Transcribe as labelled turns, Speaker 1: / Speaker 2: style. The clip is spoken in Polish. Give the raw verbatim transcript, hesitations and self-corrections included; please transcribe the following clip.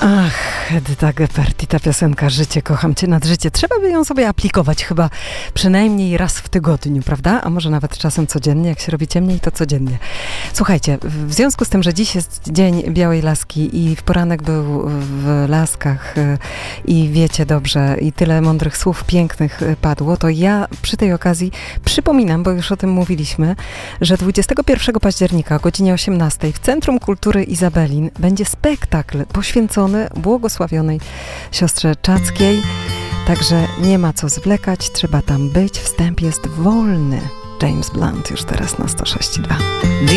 Speaker 1: Ach, Edyta Geppert i ta piosenka Życie, kocham cię nad życie. Trzeba by ją sobie aplikować chyba przynajmniej raz w tygodniu, prawda? A może nawet czasem codziennie, jak się robi ciemniej, to codziennie. Słuchajcie, w związku z tym, że dziś jest Dzień Białej Laski i w poranek był w Laskach i wiecie dobrze, i tyle mądrych słów pięknych padło, to ja przy tej okazji przypominam, bo już o tym mówiliśmy, że dwudziestego pierwszego października o godzinie osiemnastej w Centrum Kultury Izabelin będzie spektakl poświęcony błogosławionej siostrze Czackiej. Także nie ma co zwlekać, trzeba tam być. Wstęp jest wolny. James Blunt już teraz na sto sześć i dwa.